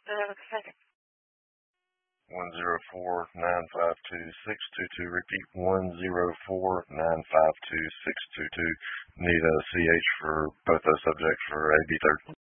Okay. 104-952-622. Repeat, 104-952-622. Need a CH for both those subjects for AB 13.